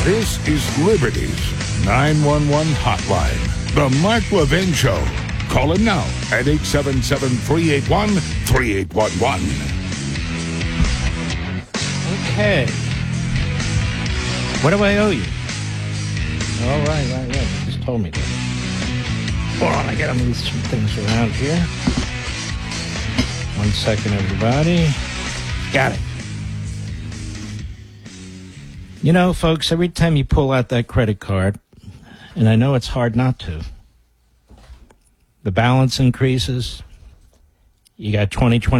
This is Liberty's 911 hotline. The Mark Levin Show. Call him now at 877-381-3811. Okay. What do I owe you? Oh, right. You just told me that. Hold on, I gotta move some things around here. 1 second, everybody. Got it. You know, folks, every time you pull out that credit card, and I know it's hard not to, the balance increases. You got 2020